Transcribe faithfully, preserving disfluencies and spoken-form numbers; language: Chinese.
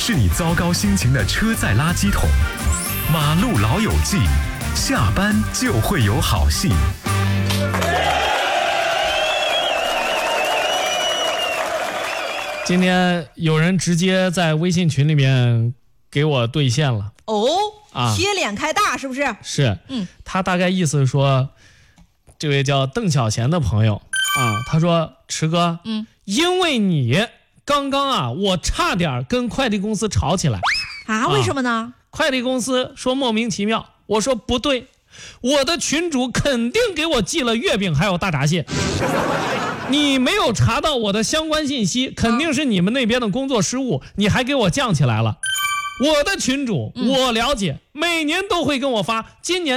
是你糟糕心情的车载垃圾桶。马路老友记，下班就会有好戏。 今天有人直接在微信群里面给我兑现了哦， 啊， 贴脸开大是不是？ 是， 嗯， 他大概意思是说，这位叫邓小贤的朋友啊，他说池哥， 嗯， 因为你刚刚啊，我差点跟快递公司吵起来啊，为什么呢？ 快递公司说莫名其妙，我说不对，我的群主肯定给我寄了月饼还有大闸蟹。你没有查到我的相关信息，肯定是你们那边的工作失误，你还给我降起来了。我的群主，我了解，每年都会跟我发，今年